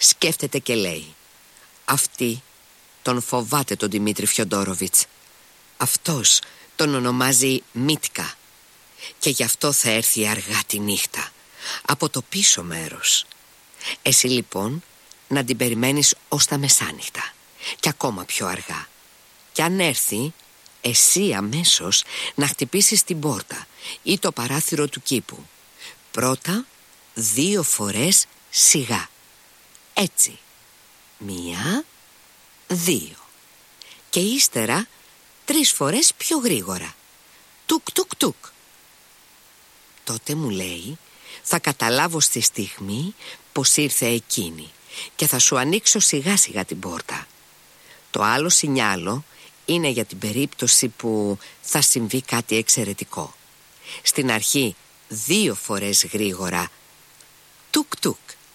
Σκέφτεται και λέει: αυτή τον φοβάται τον Δημήτρη Φιοντόροβιτς. Αυτός τον ονομάζει Μίτκα και γι' αυτό θα έρθει αργά τη νύχτα από το πίσω μέρος. Εσύ λοιπόν να την περιμένεις ως τα μεσάνυχτα και ακόμα πιο αργά. Κι αν έρθει, εσύ αμέσως να χτυπήσεις την πόρτα ή το παράθυρο του κήπου. Πρώτα 2 φορές σιγά. Έτσι. 1, 2. Και ύστερα 3 φορές πιο γρήγορα. Τουκ τουκ τουκ. Τότε μου λέει, θα καταλάβω στη στιγμή πως ήρθε εκείνη και θα σου ανοίξω σιγά σιγά την πόρτα. Το άλλο σινιάλο είναι για την περίπτωση που θα συμβεί κάτι εξαιρετικό. Στην αρχή 2 φορές γρήγορα. Τουκ τουκ.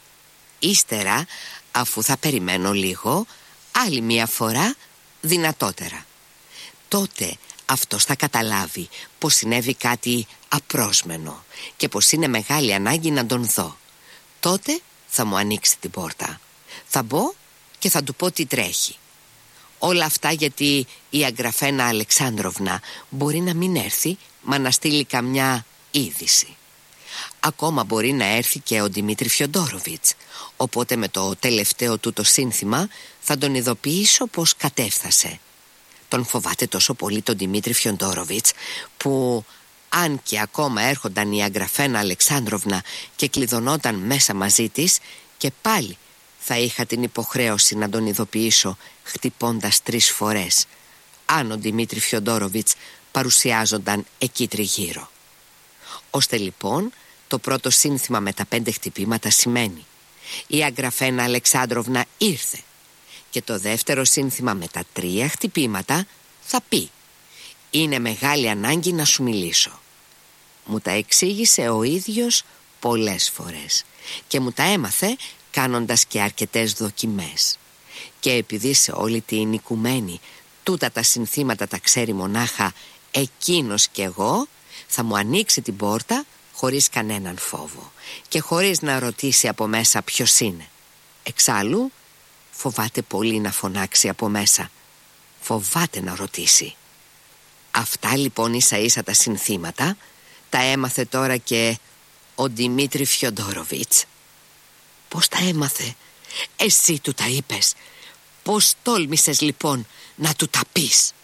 Ύστερα, αφού θα περιμένω λίγο, άλλη 1 φορά δυνατότερα. Τότε αυτός θα καταλάβει πως συνέβη κάτι απρόσμενο και πως είναι μεγάλη ανάγκη να τον δω. Τότε θα μου ανοίξει την πόρτα. Θα μπω και θα του πω τι τρέχει. Όλα αυτά γιατί η Αγγραφένα Αλεξάνδροβνα μπορεί να μην έρθει, μα να στείλει καμιά είδηση. Ακόμα μπορεί να έρθει και ο Δημήτρη Φιοντόροβιτς, οπότε με το τελευταίο του το σύνθημα θα τον ειδοποιήσω πως κατέφθασε. Τον φοβάται τόσο πολύ τον Δημήτρη Φιοντόροβιτς που αν και ακόμα έρχονταν η Αγγραφένα Αλεξάνδροβνα και κλειδωνόταν μέσα μαζί της, και πάλι θα είχα την υποχρέωση να τον ειδοποιήσω χτυπώντας 3 φορές, αν ο Δημήτρη Φιοντόροβιτς παρουσιάζονταν εκεί τριγύρω. Ώστε λοιπόν το πρώτο σύνθημα με τα 5 χτυπήματα σημαίνει η Αγγραφένα Αλεξάνδροβνα ήρθε, και το δεύτερο σύνθημα με τα 3 χτυπήματα θα πει είναι μεγάλη ανάγκη να σου μιλήσω. Μου τα εξήγησε ο ίδιος πολλές φορές και μου τα έμαθε κάνοντας και αρκετές δοκιμές. Και επειδή σε όλη την οικουμένη τούτα τα συνθήματα τα ξέρει μονάχα εκείνος και εγώ, θα μου ανοίξει την πόρτα χωρίς κανέναν φόβο και χωρίς να ρωτήσει από μέσα ποιος είναι. Εξάλλου φοβάται πολύ να φωνάξει από μέσα. Φοβάται να ρωτήσει. Αυτά λοιπόν ίσα ίσα τα συνθήματα τα έμαθε τώρα και ο Δημήτρη Φιοντόροβιτς. Πώς τα έμαθε? Εσύ του τα είπες? Πώς τόλμησες λοιπόν να του τα πεις?